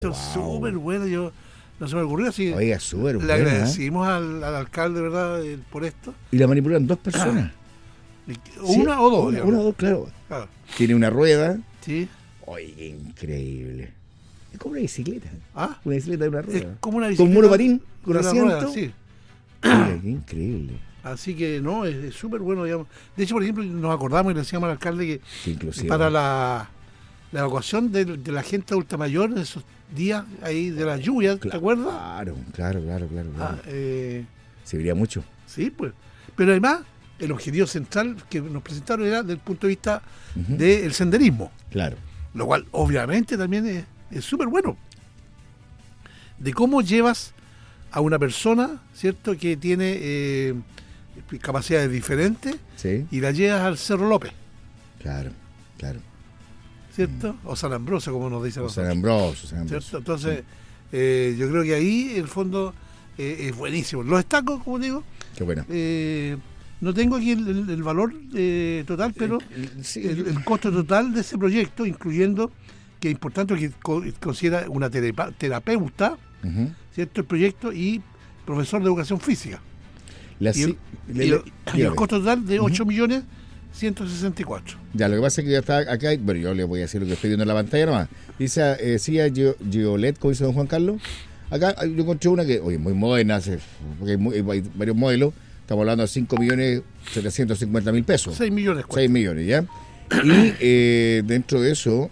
Wow. Súper bueno, yo no se me ocurrió así. Oiga, súper Le bueno. agradecimos al alcalde, ¿verdad?, por esto. Y la manipulan 2 personas. ¿Una Sí, o dos? Una o dos, claro. Claro. Tiene una rueda. Sí. Oye, increíble. Es como una bicicleta. ¿Ah? Una bicicleta de una Es rueda. como una Con bicicleta. monopatín, con de una asiento. rueda, sí. Oiga, qué increíble. Así que no, es súper bueno, digamos. De hecho, por ejemplo, nos acordamos y le decíamos al alcalde que Sí, inclusive. para la evacuación de la gente adulta mayor en esos días ahí de las lluvias, ¿te acuerdas? Claro. Serviría mucho. Sí, pues. Pero además, el objetivo central que nos presentaron era desde el punto de vista del senderismo. Claro. Lo cual, obviamente, también es súper bueno. De cómo llevas a una persona, ¿cierto?, que tiene capacidades diferentes, Sí. y la llevas al Cerro López, Claro. ¿cierto? O San Ambrosio, como nos dicen San nosotros. Ambrosio. ¿Cierto? Entonces, yo creo que ahí, en el fondo, es buenísimo. Lo destaco, como digo. Qué bueno. No tengo aquí el valor total, pero Sí, el costo total de ese proyecto, incluyendo que es importante que considera una terapeuta, ¿cierto?, el proyecto, y profesor de educación física. Y el costo total de 8.164.000. Ya, lo que pasa es que ya está acá, bueno, yo le voy a decir lo que estoy viendo en la pantalla nomás. Dice, decía Giolet, como dice don Juan Carlos. Acá yo encontré una que, oye, muy moderna, porque hay varios modelos. Estamos hablando de 5.750.000 pesos. 6 millones. 6 millones, ¿ya? Y dentro de eso,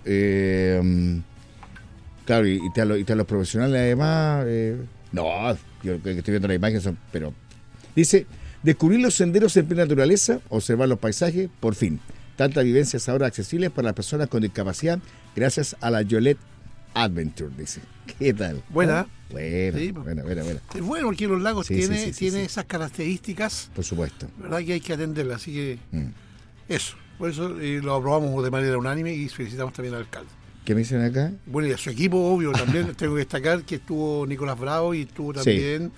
claro, y están los profesionales además. No, yo que estoy viendo la imagen, pero dice, descubrir los senderos en plena naturaleza, observar los paisajes, por fin. Tantas vivencias ahora accesibles para las personas con discapacidad, gracias a la Giolet Adventure, dice. ¿Qué tal? Buena. Sí, Sí, buena. Es bueno porque los lagos Sí, tiene sí. esas características, Por supuesto. ¿verdad?, que hay que atenderlas. Así que eso. Por eso lo aprobamos de manera unánime y felicitamos también al alcalde. ¿Qué me dicen acá? Bueno, y a su equipo, obvio, también tengo que destacar que estuvo Nicolás Bravo y estuvo también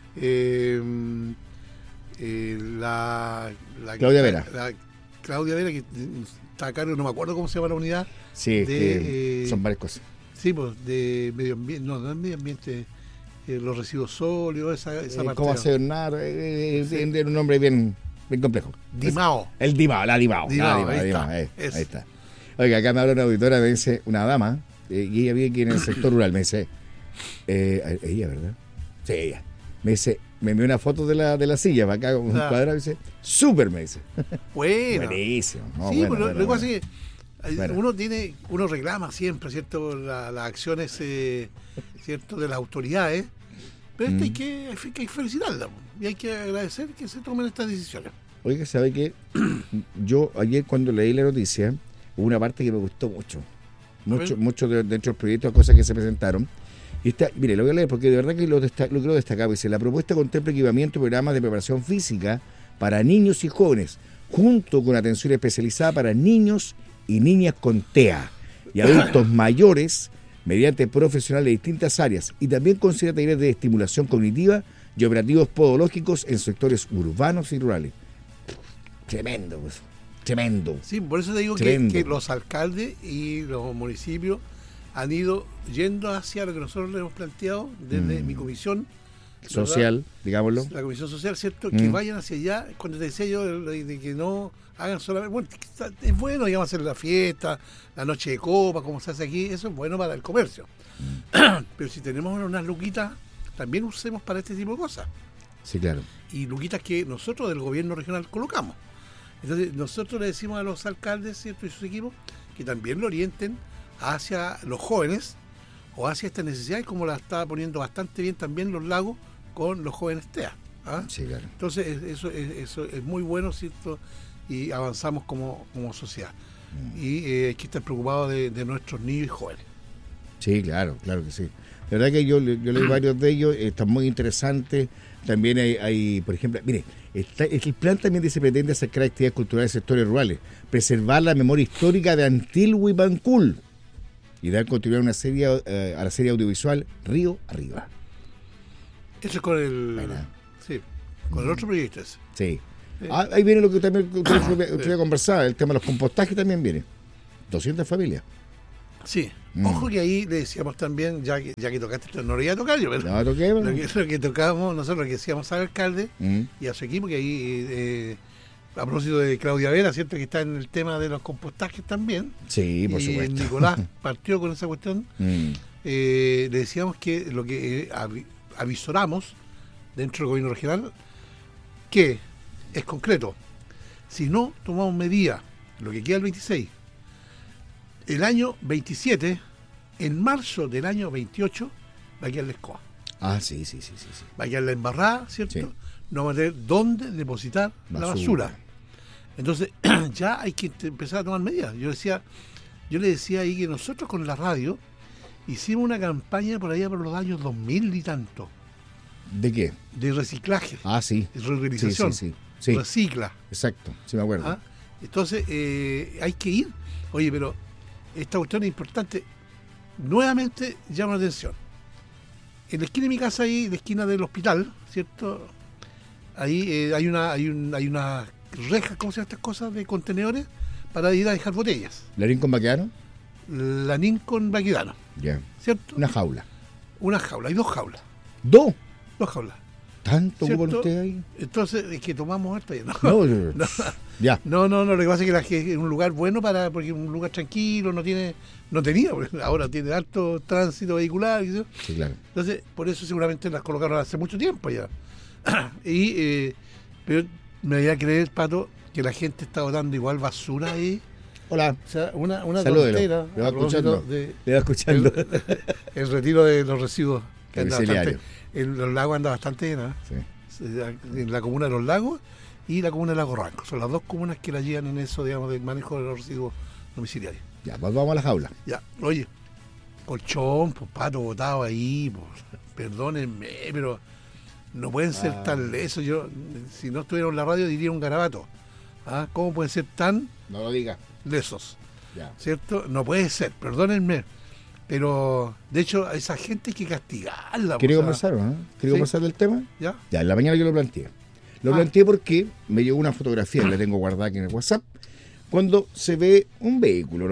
la Claudia Vera. Claudia Vera, que está a cargo, no me acuerdo cómo se llama la unidad. Sí, son varias cosas. Sí, pues de medio ambiente, no es medio ambiente, los residuos sólidos, esa parte. ¿Cómo asegurar? Tiene un nombre bien complejo. Dimao. El Dimao, la Dimao. Ahí está. Oiga, acá me habla una auditora, me dice, una dama, y ella vive aquí en el sector rural, me dice, ella, ¿verdad? Sí, ella. Me dice, me envió una foto de la silla, para acá con un cuadrado, y dice, súper, me dice. Bueno. Buenísimo. No, Sí, bueno, pero lo que pasa es que Bueno. uno reclama siempre, ¿cierto?, las acciones, ¿cierto?, de las autoridades, pero hay que felicitarlas y hay que agradecer que se tomen estas decisiones. Oiga, ¿sabe qué? Yo ayer cuando leí la noticia, hubo una parte que me gustó mucho dentro del proyecto, cosas que se presentaron. Y está, mire, lo voy a leer porque de verdad que lo quiero destacar. Dice, la propuesta contempla equipamiento y programas de preparación física para niños y jóvenes, junto con atención especializada para niños y niñas con TEA y adultos mayores, mediante profesionales de distintas áreas, y también considera talleres de estimulación cognitiva y operativos podológicos en sectores urbanos y rurales. Tremendo, pues. Tremendo. Sí, por eso te digo que los alcaldes y los municipios han ido yendo hacia lo que nosotros le hemos planteado desde mi comisión social, ¿verdad? Digámoslo. La comisión social, ¿cierto? Que vayan hacia allá. Cuando te decía yo de que no hagan solamente... Bueno, es bueno, digamos, hacer la fiesta, la noche de copa, como se hace aquí, eso es bueno para el comercio. Pero si tenemos unas luquitas, también usemos para este tipo de cosas. Sí, claro. Y luquitas que nosotros del gobierno regional colocamos. Entonces, nosotros le decimos a los alcaldes, ¿cierto?, y sus equipos, que también lo orienten hacia los jóvenes o hacia estas necesidades, como la está poniendo bastante bien también los lagos con los jóvenes TEA. ¿Ah? Sí, claro. Entonces, eso es muy bueno, ¿cierto? Y avanzamos como sociedad. Y hay que estar preocupados de nuestros niños y jóvenes. Sí, claro que sí. La verdad que yo leí varios de ellos, están muy interesantes. También hay, por ejemplo, mire, el plan también dice pretende acercar actividades culturales en sectores rurales, preservar la memoria histórica de Antilhue y Bancul y dar continuidad a la serie audiovisual Río Arriba. Eso es con el... Bueno. Sí, con el otro proyecto ese. Sí. Ahí viene lo que también usted conversaba, el tema de los compostajes también viene. 200 familias. Sí, Ojo que ahí le decíamos también, ya que tocaste esto, no lo iba a tocar yo, pero No, toqué, bueno. lo que tocábamos nosotros, lo que decíamos al alcalde y a su equipo, que ahí, a propósito de Claudia Vera, ¿cierto? Que está en el tema de los compostajes también. Sí, por y supuesto. Nicolás partió con esa cuestión. Le decíamos que lo que avisoramos dentro del gobierno regional, que es concreto. Si no tomamos medidas, lo que queda el 26, el año 27, en marzo del año 28, va a quedar la escoba. Ah, sí. Va a quedar la embarrada, ¿cierto? Sí. No va a tener dónde depositar la basura. Entonces, ya hay que empezar a tomar medidas. Yo le decía ahí que nosotros con la radio hicimos una campaña por allá por los años 2000 y tanto. ¿De qué? De reciclaje. Ah, sí. De reutilización. Sí. Recicla. Exacto, sí me acuerdo. ¿Ah? Entonces, hay que ir. Oye, pero esta cuestión es importante. Nuevamente llama la atención. En la esquina de mi casa, ahí, la esquina del hospital, ¿cierto? Ahí hay una reja, ¿cómo se llaman estas cosas? De contenedores para ir a dejar botellas. ¿Larín con Baquedano? Lanín con Baquedano. Ya. ¿Cierto? Una jaula. Una jaula, hay 2 jaulas. ¿Dos? 2 jaulas. ¿Tanto ¿Cierto? ocupan ustedes ahí? Entonces, es que tomamos esto ya, ¿no? No. Ya. No, lo que pasa es que es un lugar bueno porque es un lugar tranquilo, no tenía, porque ahora tiene alto tránsito vehicular. Sí, claro. Entonces, por eso seguramente las colocaron hace mucho tiempo ya. Pero me voy a creer, Pato, que la gente está botando igual basura ahí. Hola. O sea, una Salúdelo. tontera. Le va a propósito escuchando. Le va escuchando. El retiro de los residuos. Que anda Domiciliario. bastante, en los lagos anda bastante llena. Sí. En la comuna de Los Lagos y la comuna de Lago Ranco. Son las 2 comunas que la llevan en eso, digamos, del manejo de los residuos domiciliarios. Ya, pues vamos a la jaula. Ya, oye, colchón, pues Pato botado ahí, pues, perdónenme, pero no pueden ser tan lesos. Yo, si no estuviera en la radio, diría un garabato. ¿Ah? ¿Cómo pueden ser tan No lo diga. lesos? Ya. ¿Cierto? No puede ser, perdónenme. Pero, de hecho, a esa gente hay que castigarla. ¿Quiere pues, conversar o no? ¿Quiere ¿sí? conversar del tema? ¿Ya? Ya, en la mañana yo lo planteé. Lo planteé porque me llegó una fotografía, la tengo guardada aquí en el WhatsApp, cuando se ve un vehículo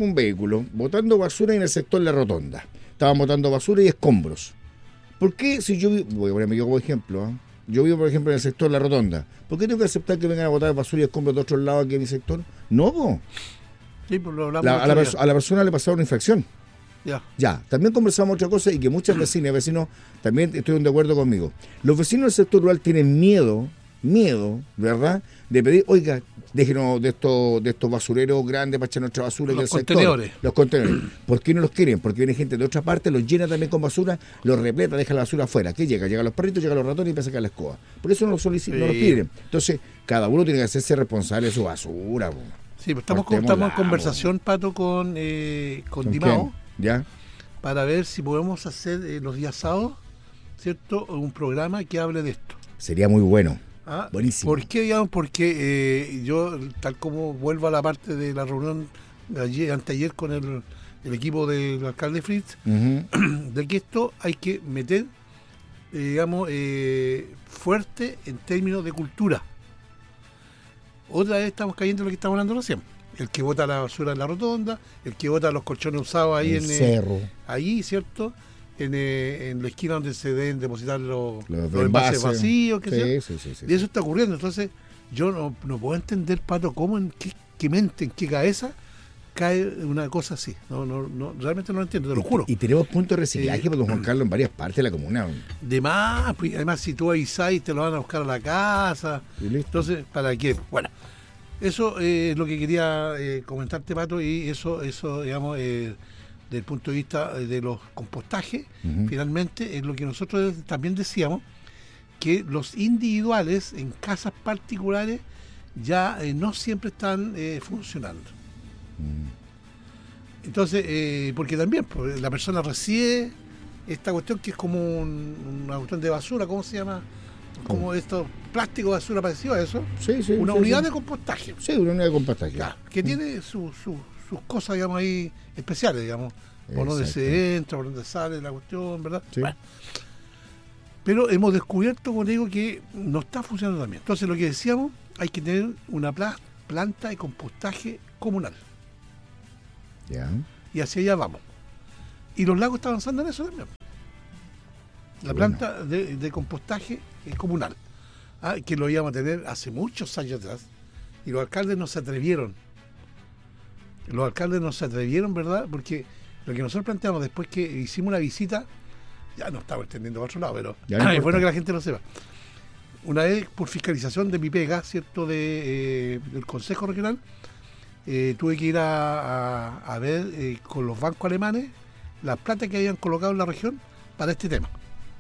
botando basura en el sector de la rotonda. Estaban botando basura y escombros. ¿Por qué si yo voy a ponerme yo como ejemplo, yo vivo, por ejemplo, en el sector de la rotonda, ¿por qué tengo que aceptar que vengan a botar basura y escombros de otros lados aquí en mi sector? No, po. Sí, pues lo hablamos A la persona le pasó una infracción. Ya, también conversamos otra cosa y que muchas vecinas y vecinos también estuvieron de acuerdo conmigo. Los vecinos del sector rural tienen miedo, ¿verdad? De pedir, oiga, déjenos de estos basureros grandes para echar nuestra basura. Los contenedores. Los contenedores. ¿Por qué no los quieren? Porque viene gente de otra parte, los llena también con basura, los repleta, deja la basura afuera. ¿Qué llega? Llegan los perritos, llegan los ratones y empieza a sacar la escoba. Por eso no los solicitan, no los piden. Entonces, cada uno tiene que hacerse responsable de su basura. Po. Sí, pues estamos en conversación, Pato, con Dimao. ¿Ya? Para ver si podemos hacer los días sábados, ¿cierto? Un programa que hable de esto. Sería muy bueno. Buenísimo. ¿Por qué, digamos? Porque yo, tal como vuelvo a la parte de la reunión de anteayer con el equipo del alcalde Fritz, de que esto hay que meter, digamos, fuerte en términos de cultura. Otra vez estamos cayendo en lo que estamos hablando recién. El que bota la basura en la rotonda, el que bota los colchones usados ahí en el cerro. Ahí, ¿cierto? En la esquina donde se deben depositar los envases vacíos, sí. Y eso está ocurriendo. Entonces, yo no puedo entender, Pato, cómo, en qué mente, en qué cabeza cae una cosa así. No, realmente no lo entiendo, te lo juro. Y tenemos puntos de reciclaje, don Juan Carlos, en varias partes de la comuna. De más, pues, además, si tú avisás y te lo van a buscar a la casa. Entonces, ¿para qué? Bueno. Eso es lo que quería comentarte, Pato, y eso digamos, desde el punto de vista de los compostajes, finalmente es lo que nosotros también decíamos, que los individuales en casas particulares ya no siempre están funcionando. Entonces, porque también pues, la persona recibe esta cuestión que es como una cuestión de basura, ¿cómo se llama? Como estos plásticos de basura parecido a eso. Una unidad de compostaje. Sí, una unidad de compostaje. Ya, que tiene sus cosas, digamos, ahí especiales, digamos. Por donde se entra, por donde sale la cuestión, ¿verdad? Sí. Bueno. Pero hemos descubierto, como digo, que no está funcionando también. Entonces, lo que decíamos, hay que tener una planta de compostaje comunal. Ya. Y hacia allá vamos. Y los lagos están avanzando en eso también. La planta de compostaje comunal, que lo íbamos a tener hace muchos años atrás, y los alcaldes no se atrevieron. ¿Verdad? Porque lo que nosotros planteamos después que hicimos una visita, ya no estamos extendiendo para otro lado, pero es bueno que la gente lo sepa. Una vez, por fiscalización de mi pega, ¿cierto?, del Consejo Regional, tuve que ir a ver con los bancos alemanes las plantas que habían colocado en la región para este tema.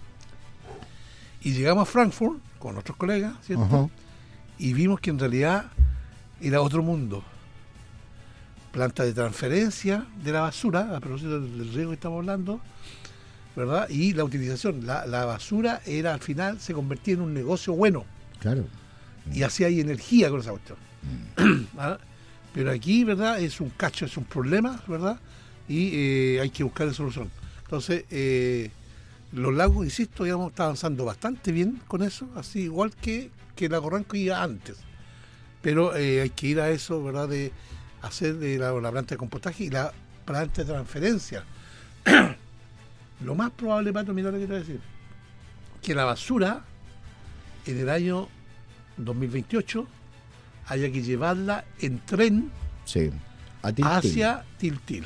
Y llegamos a Frankfurt con otros colegas, ¿cierto? Uh-huh. Y vimos que en realidad era otro mundo. Planta de transferencia de la basura, a propósito del riesgo que estamos hablando, ¿verdad? Y la utilización. La basura era, al final, se convertía en un negocio bueno. Claro. Y así hay energía con esa cuestión. Pero aquí, ¿verdad?, es un cacho, es un problema, ¿verdad? Y hay que buscar solución. Entonces, los lagos, insisto, digamos, está avanzando bastante bien con eso, así igual que Lago Ranco iba antes. Pero hay que ir a eso, ¿verdad?, de hacer la planta de compostaje y la planta de transferencia. Lo más probable, Pato, mira lo que te voy a decir, que la basura en el año 2028 haya que llevarla en tren hacia Tiltil.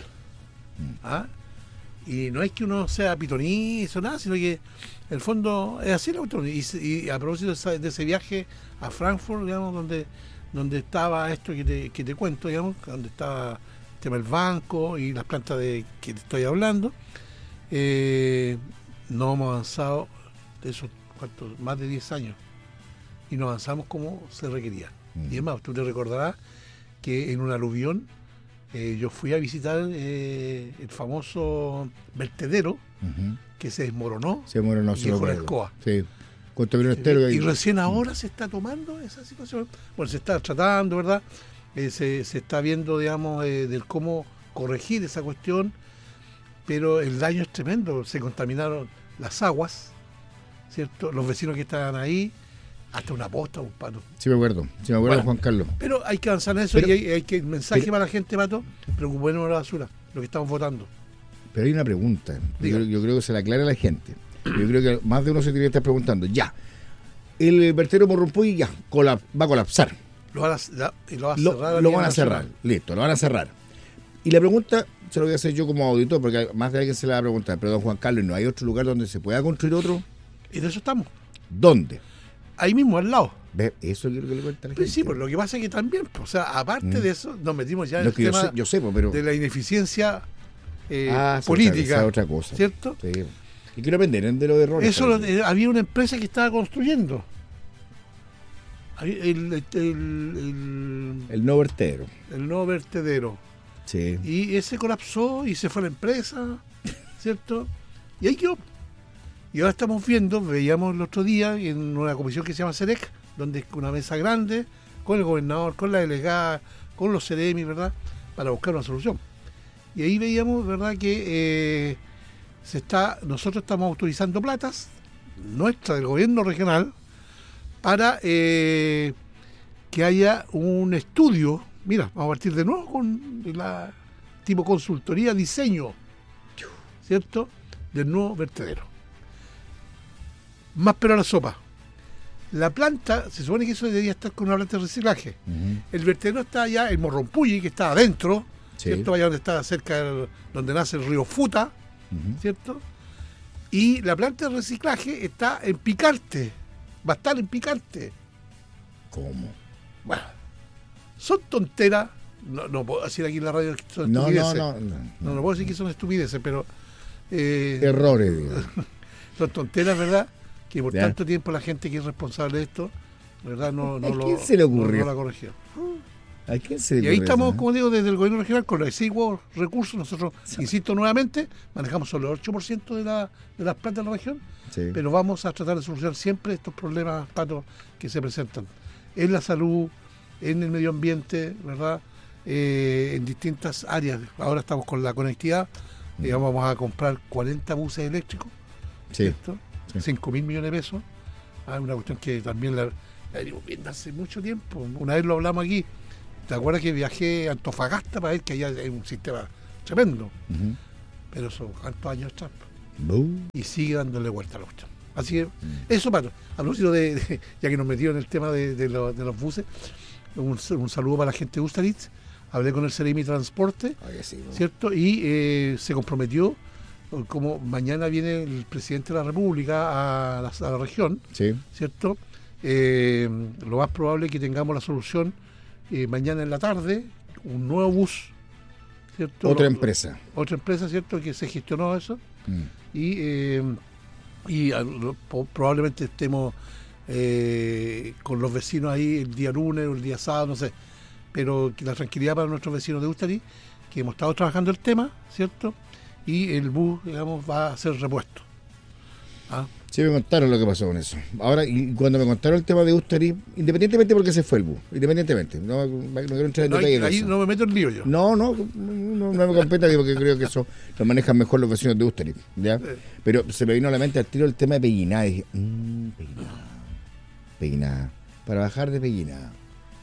Y no es que uno sea pitonizo, nada, sino que en el fondo es así la cuestión. Y a propósito de ese viaje a Frankfurt, digamos, donde estaba esto que te cuento, digamos, donde estaba el tema del banco y las plantas de que te estoy hablando, no hemos avanzado de esos más de 10 años y no avanzamos como se requería. Y es más, tú te recordarás que en un aluvión yo fui a visitar el famoso vertedero que se desmoronó, y dejó la escoba. Sí. Y recién ahora se está tomando esa situación. Bueno, se está tratando, ¿verdad? Se está viendo, digamos, del cómo corregir esa cuestión, pero el daño es tremendo. Se contaminaron las aguas, ¿cierto? Los vecinos que estaban ahí, hasta una posta, un Pato. Sí me acuerdo, bueno, Juan Carlos. Pero hay que avanzar en eso, y hay que mensaje para la gente, Pato, preocupémonos de la basura, lo que estamos votando. Pero hay una pregunta, yo creo que se la aclara a la gente. Yo creo que más de uno se tiene que estar preguntando, el vertedero Morrompuy va a colapsar. Lo van a cerrar. Lo van a cerrar, listo, lo van a cerrar. Y la pregunta se lo voy a hacer yo como auditor, porque más de alguien se la va a preguntar, pero don Juan Carlos, ¿no hay otro lugar donde se pueda construir otro? Y de eso estamos. ¿Dónde? Ahí mismo, al lado. Eso es lo que le cuenta la gente. Sí, pues lo que pasa es que también, o sea, aparte de eso, nos metimos ya en el tema de la ineficiencia política. Otra cosa. ¿Cierto? Sí. Y que no aprendan de los errores. Eso había una empresa que estaba construyendo. El nuevo vertedero. El nuevo vertedero. Sí. Y ese colapsó y se fue a la empresa, ¿cierto? Y ahí quedó. Y ahora veíamos el otro día en una comisión que se llama CEREC, donde es una mesa grande, con el gobernador, con la delegada, con los CEREMI, ¿verdad?, para buscar una solución. Y ahí veíamos, ¿verdad?, que nosotros estamos autorizando platas, nuestra del gobierno regional, para que haya un estudio. Mira, vamos a partir de nuevo con la tipo consultoría, diseño, ¿cierto?, del nuevo vertedero. Más pero a la sopa. La planta, se supone que eso debería estar con una planta de reciclaje. El vertedero está allá, el Morrompuy, que está adentro, ¿cierto? Allá donde está cerca donde nace el río Futa, ¿cierto? Y la planta de reciclaje está en Picarte. Va a estar en Picarte. ¿Cómo? Bueno, son tonteras. No puedo decir aquí en la radio que son estupideces. No puedo decir que son estupideces, pero errores, digo. Son tonteras, ¿verdad?, que por tanto tiempo la gente que es responsable de esto, ¿verdad?, no se le ocurrió? No la corrigió. ¿A quién se le y ahí estamos, como digo, desde el gobierno regional con los exiguos recursos. Nosotros, insisto nuevamente, manejamos solo el 8% de las plantas de la región, pero vamos a tratar de solucionar siempre estos problemas, Pato, que se presentan en la salud, en el medio ambiente, ¿verdad?, en distintas áreas. Ahora estamos con la conectividad, vamos a comprar 40 buses eléctricos, ¿cierto? 5.000 millones de pesos. Una cuestión que también la venimos viendo hace mucho tiempo. Una vez lo hablamos aquí. ¿Te acuerdas que viajé a Antofagasta para ver que allá hay un sistema tremendo? pero son cuántos años atrás. Bu. Y sigue dándole vuelta a la cuestión. Así que, eso, Pato. A propósito ya que nos metió en el tema de los buses, un saludo para la gente de Ustaritz. Hablé con el Ceremi Transporte, Sí, ¿cierto? Y se comprometió, como mañana viene el presidente de la República a la región, sí. ¿cierto? Lo más probable es que tengamos la solución mañana en la tarde, un nuevo bus, ¿cierto? Otra empresa, ¿cierto? Que se gestionó eso. Y probablemente estemos con los vecinos ahí el día lunes o el día sábado, no sé. Pero que la tranquilidad para nuestros vecinos de Ustaritz, que hemos estado trabajando el tema, ¿cierto? Y el bus, digamos, va a ser repuesto. Sí, me contaron lo que pasó con eso. Ahora, y cuando me contaron el tema de Ustaritz, independientemente porque se fue el bus, independientemente, no quiero entrar en detalle. Ahí no me meto en lío yo. No me compete porque creo que eso lo manejan mejor los vecinos de Ustaritz, ¿ya? Pero se me vino a la mente al tiro el tema de Pelliná, y dije, Pelliná, para bajar de Pelliná.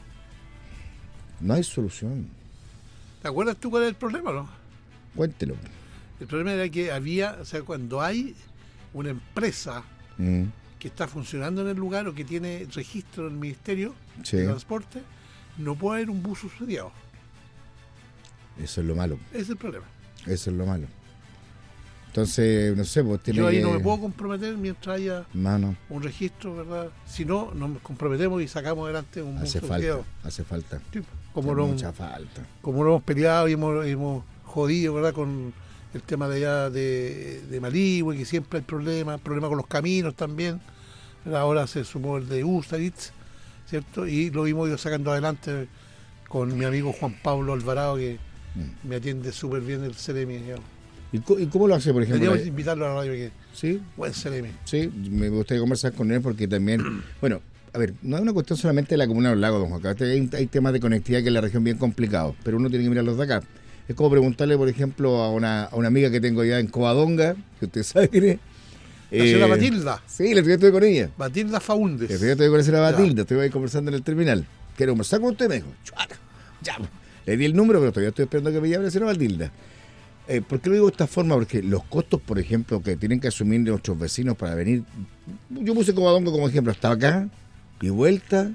No hay solución. ¿Te acuerdas tú cuál es el problema, no? Cuéntelo. El problema era que cuando hay una empresa que está funcionando en el lugar o que tiene registro en el Ministerio de Transporte, no puede haber un bus subsidiado. Eso es lo malo. Ese es el problema. Eso es lo malo. Entonces, no sé, pues tiene yo ahí no me puedo comprometer mientras haya Mano. un registro, ¿verdad? Si no, nos comprometemos y sacamos adelante un bus subsidiado. Hace falta. Sí, Mucha falta. Como lo hemos peleado y hemos jodido, ¿verdad? Con el tema de allá de Maligüe, que siempre hay problemas con los caminos también. ¿Verdad? Ahora se sumó el de Ustaritz, ¿cierto? Y lo hemos ido sacando adelante con mi amigo Juan Pablo Alvarado, que me atiende súper bien el Ceremi, digamos. ¿Y cómo lo hace, por ejemplo? Deberíamos invitarlo a la radio, que ¿sí? Buen Ceremi. Sí, me gustaría conversar con él porque también, bueno, a ver, no es una cuestión solamente de la comuna de los lagos, don Juan Carlos. Hay temas de conectividad que en la región bien complicados, pero uno tiene que mirarlos de acá. Es como preguntarle, por ejemplo, a una amiga que tengo allá en Covadonga, que usted sabe quién es. La señora Batilda. Sí, le estuve con ella. Batilda Faúndez. Le estuve con la señora Batilda, estuve ahí conversando en el terminal. Quiero conversar con usted, me dijo. Ya. Le di el número, pero todavía estoy esperando que me llame la señora Batilda. ¿Por qué lo digo de esta forma? Porque los costos, por ejemplo, que tienen que asumir de nuestros vecinos para venir, yo puse Covadonga como ejemplo, hasta acá y vuelta,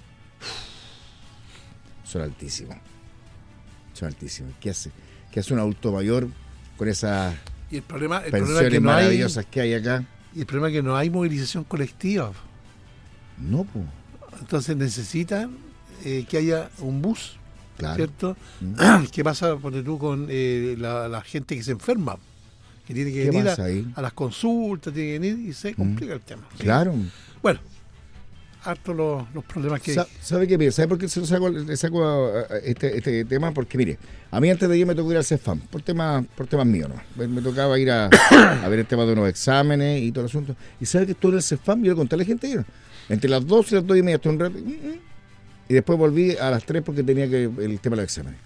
son altísimos. ¿Qué hace un adulto mayor con esas pensiones que maravillosas que hay acá? Y el problema es que no hay movilización colectiva. No, pues. Entonces necesitan que haya un bus. Claro. ¿Cierto? ¿Qué pasa con la gente que se enferma? Que tiene que venir a las consultas, tiene que venir y se complica el tema. ¿Sí? Claro. Bueno, harto los problemas que hay. ¿Sabe qué? ¿Sabe por qué se lo saco este tema? Porque mire, a mí antes de ir me tocó ir al CEFAM, por temas míos, ¿no? Me tocaba ir a ver el tema de unos exámenes y todo el asunto. Y sabe que estuve en el CEFAM y yo le conté a la gente, ¿no? Entre las 2 y las 2 y media estuve un rato. Y después volví a las 3 porque tenía el tema de los exámenes.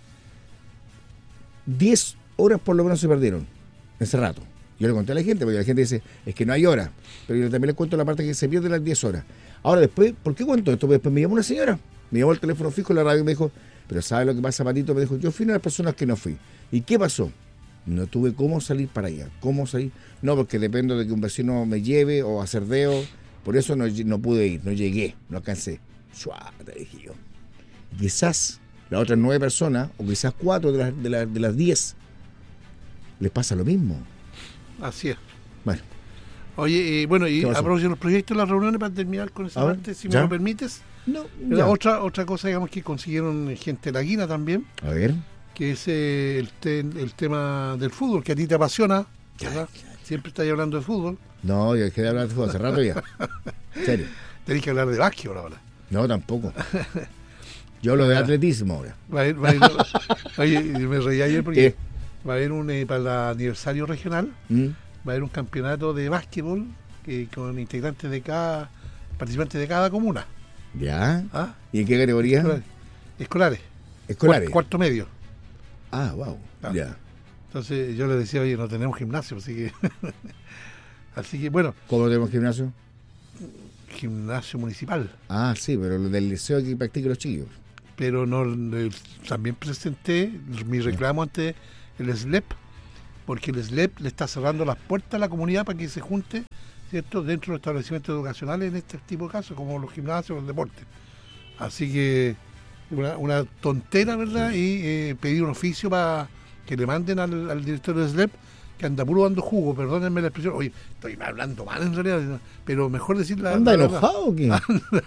10 horas por lo menos se perdieron en ese rato. Yo le conté a la gente, porque la gente dice, es que no hay hora. Pero yo también les cuento la parte que se pierde las 10 horas. Ahora después, ¿por qué cuento esto? Después me llamó una señora, me llamó el teléfono fijo en la radio y me dijo, pero ¿sabe lo que pasa, Patito? Me dijo, yo fui una de las personas que no fui. ¿Y qué pasó? No tuve cómo salir para allá. ¿Cómo salir? No, porque dependo de que un vecino me lleve o hacer deo. Por eso no pude ir, no llegué, no alcancé. Suárez, dije yo. Quizás las otras 9 personas, o quizás 4 de las 10, les pasa lo mismo. Así es. Bueno. Oye, y aprovecho los proyectos de las reuniones para terminar con esa parte, si me lo permites. No. Otra cosa, digamos, que consiguieron gente de la Guina también. A ver. Que es el tema del fútbol, que a ti te apasiona, ¿verdad? Siempre estás hablando de fútbol. No, yo dejé de hablar de fútbol hace rato ya. ¿En serio? Tenés que hablar de básquetbol ahora. No, tampoco. Yo hablo de atletismo ahora. Oye, me reí ayer porque va a haber para el aniversario regional, va a haber un campeonato de básquetbol con integrantes participantes de cada comuna. ¿Ya? ¿Ah? ¿Y en qué categoría? Escolares. Cuarto medio. Ah, wow. Ya. Entonces yo le decía, oye, no tenemos gimnasio, así que bueno. ¿Cómo no tenemos gimnasio? Gimnasio municipal. Ah, sí, pero lo del liceo que practican los chicos. Pero también presenté mi reclamo ante el SLEP porque el SLEP le está cerrando las puertas a la comunidad para que se junte, ¿cierto?, dentro de los establecimientos educacionales en este tipo de casos, como los gimnasios o el deporte. Así que una tontera, ¿verdad? Y pedir un oficio para que le manden al director del SLEP, que anda puro dando jugo, perdónenme la expresión. Oye, estoy hablando mal en realidad, pero mejor decir la ¿Anda la enojado o qué?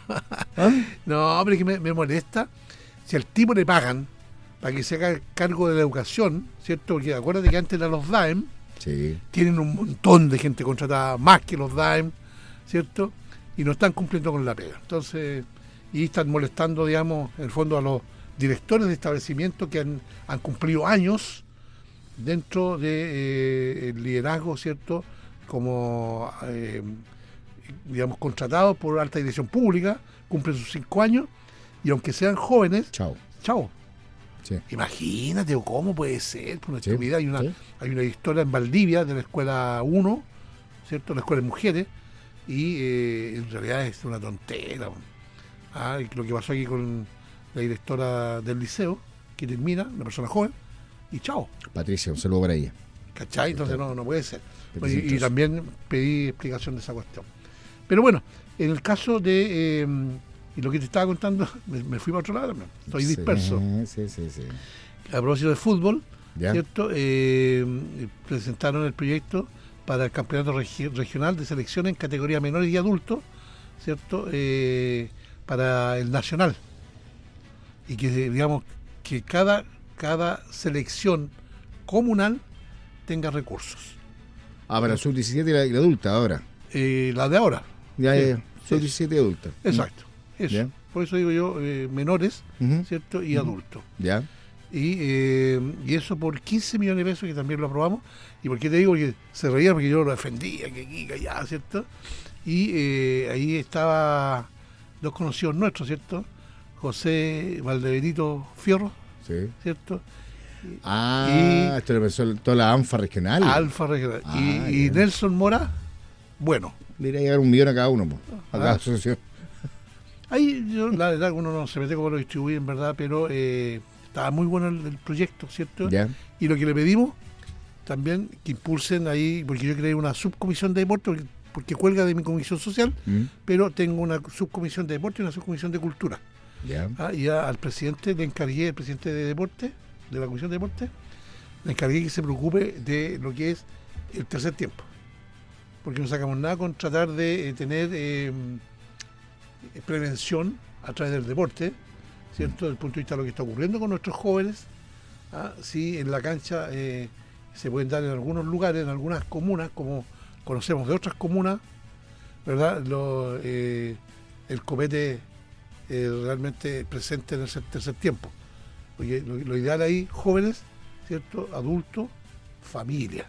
No, pero es que me molesta. Si al tipo le pagan para que se haga cargo de la educación, ¿cierto? Porque acuérdate que antes eran los DAEM, Sí. tienen un montón de gente contratada, más que los DAEM, ¿cierto? Y no están cumpliendo con la pega. Entonces, y están molestando, digamos, en el fondo a los directores de establecimientos que han cumplido años dentro de el liderazgo, ¿cierto? Como, digamos, contratados por alta dirección pública, cumplen sus 5 años, y aunque sean jóvenes, Chao. chao. Sí. Imagínate, o cómo puede ser, por una Sí, estupidez. sí. Hay una historia en Valdivia de la escuela 1, ¿cierto? La escuela de mujeres, y en realidad es una tontera. Y lo que pasó aquí con la directora del liceo, que termina, una persona joven, y chao. Patricia, un saludo para ella. ¿Cachai? Entonces no puede ser. Patricia Y Entroso. también pedí explicación de esa cuestión. Pero bueno, en el caso de... y lo que te estaba contando, me fui para otro lado también. Estoy disperso. Sí. A propósito de fútbol, Ya. ¿cierto? Presentaron el proyecto para el campeonato regional de selección en categoría menores y adultos, ¿cierto? Para el nacional. Y que, digamos, que cada selección comunal tenga recursos. Para sub-17 y la adulta ahora. La de ahora. Ya, Sí, ya. Sub-17 y adulta. Exacto. Eso. Ya. Por eso digo yo, menores, Ujú. ¿cierto? Y adultos. Ya. Y eso por 15 millones de pesos, que también lo aprobamos. ¿Y por qué te digo? Porque se reía porque yo lo defendía, que aquí, que allá, ¿cierto? Y ahí estaba 2 conocidos nuestros, ¿cierto? José Valdebenito Fierro, Sí. ¿cierto? Esto lo pensó toda la ANFA regional. Alfa Regional. Y Ya. Nelson Mora, bueno. Le iría a llegar 1 millón a cada uno, po, a cada Ah. asociación. Ahí yo, la verdad, uno no se mete cómo lo distribuye, en verdad, pero estaba muy bueno el proyecto, ¿cierto? Ya. Y lo que le pedimos también que impulsen ahí, porque yo creé una subcomisión de deporte, porque cuelga de mi comisión social, pero tengo una subcomisión de deporte y una subcomisión de cultura. Ya. Y al presidente le encargué, el presidente de deporte, de la comisión de deporte, le encargué que se preocupe de lo que es el tercer tiempo. Porque no sacamos nada con tratar de tener prevención a través del deporte, ¿cierto? Desde el punto de vista de lo que está ocurriendo con nuestros jóvenes. Sí, en la cancha se pueden dar en algunos lugares, en algunas comunas, como conocemos de otras comunas, ¿verdad? El copete realmente presente en el tercer tiempo. Porque lo ideal ahí, jóvenes, ¿cierto? Adultos, familia.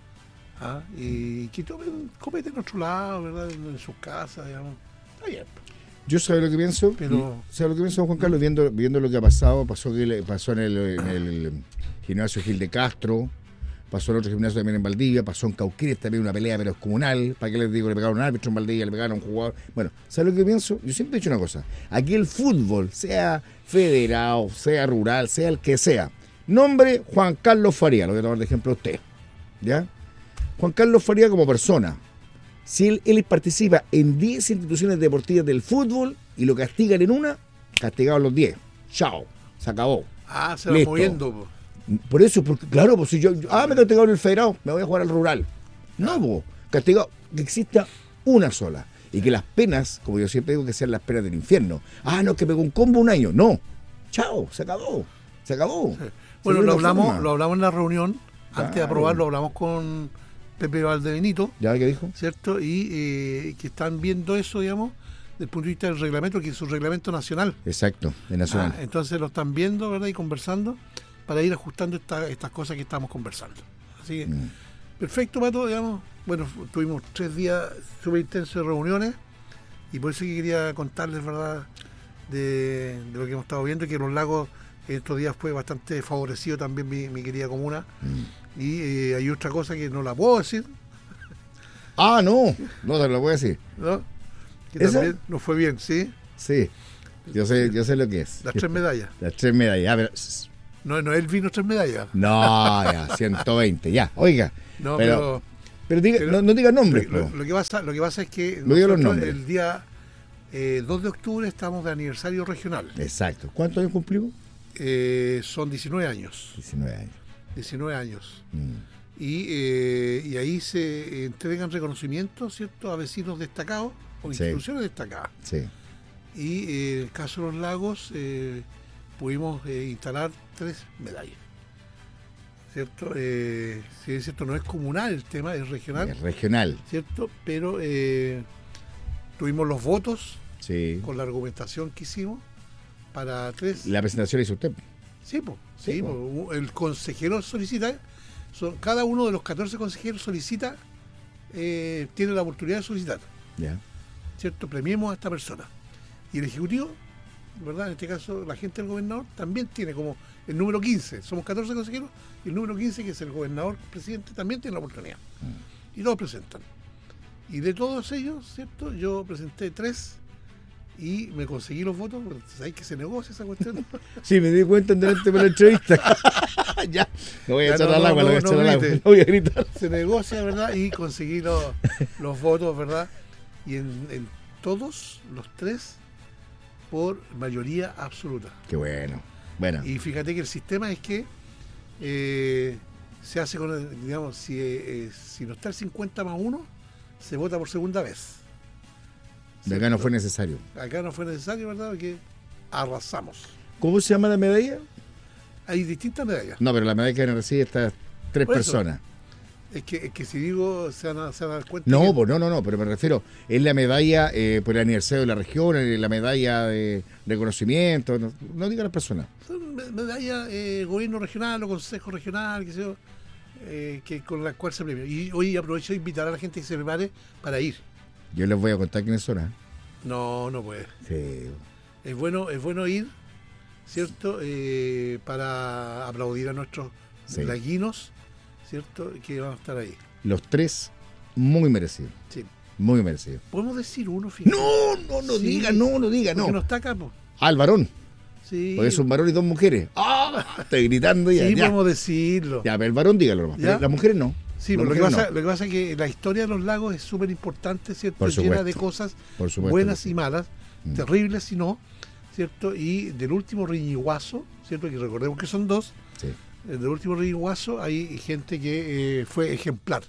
Y que tomen copete en otro lado, ¿verdad? En sus casas, digamos. Está bien. Yo sabes lo que pienso, Pero- ¿sabes lo que pienso, Juan Carlos? Viendo lo que ha pasado, pasó en el gimnasio Gil de Castro, pasó en otro gimnasio también en Valdivia, pasó en Cauquenes también una pelea pero comunal, ¿para qué les digo? Le pegaron a un árbitro en Valdivia, le pegaron a un jugador. Bueno, ¿sabes lo que pienso? Yo siempre he dicho una cosa, aquí el fútbol, sea federado, sea rural, sea el que sea, nombre Juan Carlos Faría, lo voy a tomar de ejemplo a usted, ¿ya? Juan Carlos Faría como persona, si él participa en 10 instituciones deportivas del fútbol y lo castigan en una, castigados los 10. Chao, se acabó. Se va Listo. moviendo. Po. Por eso, porque claro, pues si me castigaron en el federado, me voy a jugar al rural. No, pues, castigado, que exista una sola. Y que las penas, como yo siempre digo, que sean las penas del infierno. No, que pegó un combo un año. No. Chao, se acabó. Se acabó. Sí. Bueno, lo Según la forma. hablamos en la reunión, antes de Claro. aprobarlo, hablamos con Pepe Valdebenito, ¿Ya qué dijo? ¿cierto? Y que están viendo eso, digamos, desde el punto de vista del reglamento, que es un reglamento nacional. Exacto, de nacional. Entonces lo están viendo, ¿verdad? Y conversando para ir ajustando estas cosas que estamos conversando. Así que, perfecto, Pato, digamos. Bueno, tuvimos 3 días súper intensos de reuniones y por eso que quería contarles, ¿verdad?, de lo que hemos estado viendo, que Los Lagos estos días fue bastante favorecido también mi querida comuna. Y hay otra cosa que no la puedo decir, No te lo voy a decir. ¿no? Que ¿Esa? también nos fue bien, ¿sí? Sí, yo sé lo que es. Las 3 medallas. Las 3 medallas. No es el vino 3 medallas. No, ya, 120, ya. Oiga. No, pero diga, no diga nombres. Lo que pasa es que no diga los nombres. El día 2 de octubre estamos de aniversario regional. Exacto. ¿Cuántos años cumplimos? Son 19 años. 19 años. 19 años. Y ahí se entregan reconocimientos, ¿cierto?, a vecinos destacados o instituciones destacadas. Sí. Y en el caso de los lagos pudimos instalar 3 medallas. ¿Cierto? Si es cierto, no es comunal el tema, es regional. Es regional. ¿Cierto? Pero tuvimos los votos con la argumentación que hicimos para 3. La presentación hizo usted. Sí, pues. Sí, el consejero solicita, cada uno de los 14 consejeros solicita, tiene la oportunidad de solicitar. Ya. ¿Cierto? Premiemos a esta persona. Y el Ejecutivo, ¿verdad? En este caso, la gente del gobernador también tiene como el número 15. Somos 14 consejeros y el número 15, que es el gobernador presidente, también tiene la oportunidad. Y todos presentan. Y de todos ellos, ¿cierto? Yo presenté 3 y me conseguí los votos. ¿Sabéis que se negocia esa cuestión? Sí, me di cuenta durante la entrevista. Ya. No voy a echar al agua, no voy a gritar. Se negocia, ¿verdad? Y conseguí los votos, ¿verdad? Y en todos los 3 por mayoría absoluta. Qué bueno. Bueno. Y fíjate que el sistema es que se hace con, digamos, si no está el 50 más 1, se vota por segunda vez. De acá no fue necesario. Acá no fue necesario, ¿verdad? Porque arrasamos. ¿Cómo se llama la medalla? Hay distintas medallas. No, pero la medalla que van a recibir estas 3 personas. Es que si digo, se van a dar cuenta. No, pues no, pero me refiero, es la medalla por el aniversario de la región, la medalla de reconocimiento, no diga las personas. Son medallas gobierno regional o consejo regional, qué sé yo, que con la cual se premia. Y hoy aprovecho de invitar a la gente que se prepare para ir. Yo les voy a contar quiénes son, ¿eh? No puede. Sí. Es bueno ir, ¿cierto? Para aplaudir a nuestros laguinos, ¿cierto? Que van a estar ahí. Los 3 muy merecidos. Sí. Muy merecidos. ¿Podemos decir uno, fíjate? No diga, no. Porque no está acá, po. El varón. Sí. Porque es un varón y 2 mujeres. Estoy gritando ya. Sí, ya. podemos decirlo. Ya, pero el varón dígalo nomás. Pero las mujeres no. Sí, pero lo que pasa es que la historia de los lagos es súper importante, ¿cierto? Llena de cosas buenas y malas, terribles si no, ¿cierto? Y del último Riñiguazo, ¿cierto? Que recordemos que son 2. Sí. Del último Riñiguazo hay gente que fue ejemplar.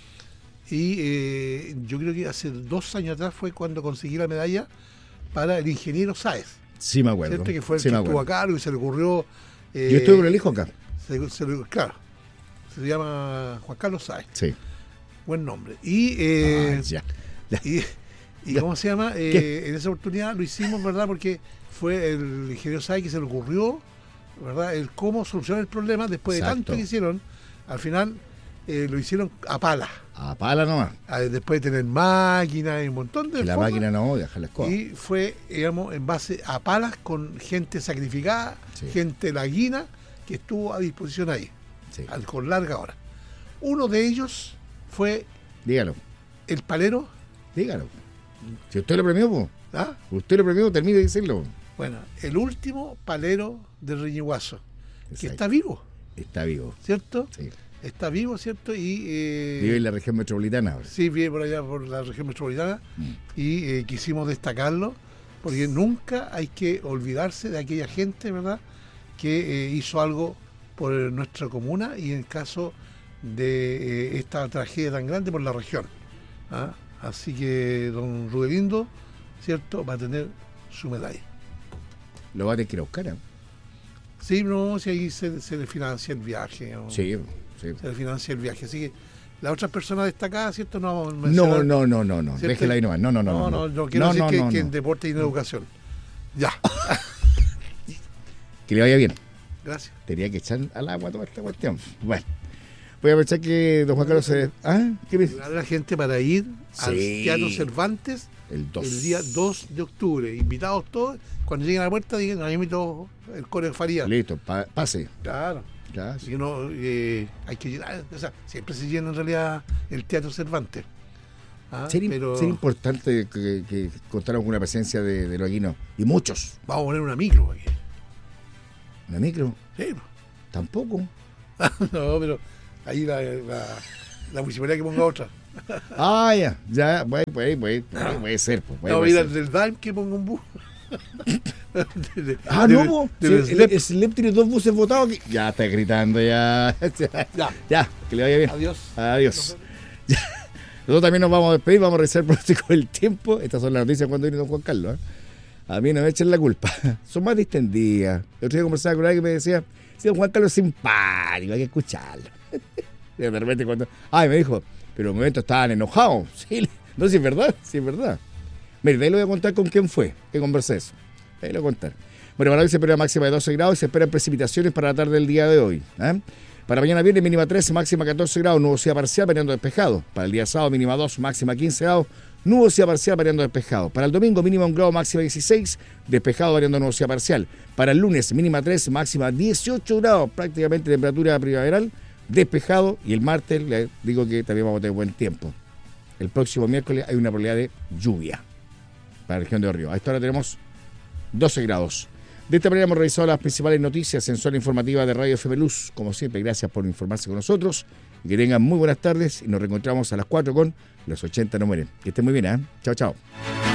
Y yo creo que hace 2 años atrás fue cuando conseguí la medalla para el ingeniero Sáez. Sí, me acuerdo. ¿Cierto? Que fue el que estuvo a cargo y se le ocurrió. Yo estuve con el hijo acá. Claro. Se llama Juan Carlos Sáez. Sí. Buen nombre. Y ¿cómo se llama? En esa oportunidad lo hicimos, ¿verdad? Porque fue el ingeniero Sáez que se le ocurrió, ¿verdad? El cómo solucionar el problema después de tanto que hicieron. Al final lo hicieron a pala. A pala nomás. Después de tener máquinas y un montón de la máquina no, deja las cosas. Y fue, digamos, en base a palas con gente sacrificada, gente laguina que estuvo a disposición ahí. Sí. Con larga hora. Uno de ellos fue. Dígalo. El palero. Dígalo. Si usted lo premió, pues. ¿Ah? Usted lo premió, termine de decirlo. Bueno, el último palero de Riñiguazo, que está vivo. Está vivo. ¿Cierto? Sí. Está vivo, ¿cierto? Y vive en la región metropolitana ahora. Sí, vive por allá, por la región metropolitana. Y quisimos destacarlo, porque nunca hay que olvidarse de aquella gente, ¿verdad?, que hizo algo por nuestra comuna y en el caso de esta tragedia tan grande por la región. Así que don Rudelindo, ¿cierto?, va a tener su medalla. Lo va a tener que ir a buscar, ¿eh? Sí, no, si ahí se le financia el viaje. ¿No? Sí. Se le financia el viaje. Así que las otras personas destacadas, ¿cierto?, no vamos a mencionar. No. Déjela ahí nomás. No quiero decir que en deporte y en educación. Ya. Que le vaya bien. Gracias. Tenía que echar al agua toda esta cuestión. Bueno, voy a pensar que don Juan Carlos se... ¿Qué me dice? A la gente para ir al Teatro Cervantes el día 2 de octubre. Invitados todos. Cuando lleguen a la puerta, digan, a mí me invitó el Core Faría. Listo, pase. Claro. Así que no, hay que llenar. O sea, siempre se llena en realidad el Teatro Cervantes. Sería importante que contáramos con una presencia de los aguinos. Y muchos. Vamos a poner una micro aquí. ¿Una micro? Sí. Tampoco. No, pero ahí la municipalidad que ponga otra. Ya, puede ser. No, mira, del DAIM que ponga un bus. El SLEP tiene 2 buses votados. Ya está gritando, ya, que le vaya bien. Adiós. Nosotros también nos vamos a despedir, vamos a revisar el pronóstico del tiempo. Estas son las noticias cuando viene don Juan Carlos. A mí no me echen la culpa. Son más distendidas. El otro día conversaba con alguien que me decía, si don Juan Carlos es simpático, hay que escucharlo. De repente cuando... me dijo, pero en un momento estaban enojados. Sí, no, si es verdad. Mire, de ahí le voy a contar con quién fue, que conversé eso. Ahí le voy a contar. Bueno, para hoy se espera una máxima de 12 grados y se esperan precipitaciones para la tarde del día de hoy. Para mañana viernes, mínima 13, máxima 14 grados, nubosidad parcial, variando despejado. Para el día sábado, mínima 2, máxima 15 grados, nubosidad parcial, variando despejado. Para el domingo, mínima 1 grado, máxima 16, despejado, variando nubosidad parcial. Para el lunes, mínima 3, máxima 18 grados, prácticamente temperatura primaveral, despejado. Y el martes, le digo que también vamos a tener buen tiempo. El próximo miércoles hay una probabilidad de lluvia para la región de Río. A esta hora tenemos 12 grados. De esta manera hemos revisado las principales noticias en Zona Informativa de Radio FM Luz. Como siempre, gracias por informarse con nosotros y que tengan muy buenas tardes y nos reencontramos a las 4 con Los 80 no mueren. Que estén muy bien, Chao.